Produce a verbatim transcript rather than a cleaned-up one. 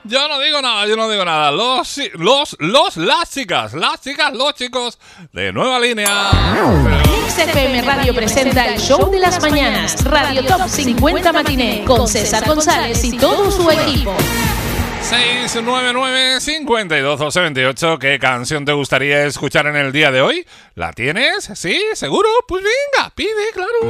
Yo no digo nada, yo no digo nada. Los, los, los, las chicas, las chicas, los chicos de Nueva Línea. X F M Radio presenta el show de las mañanas, Radio Top cincuenta Matiné, con César González y todo su equipo. seis nueve nueve, cinco dos, doce, veintiocho. ¿Qué canción te gustaría escuchar en el día de hoy? ¿La tienes? ¿Sí? ¿Seguro? Pues venga, pide, claro.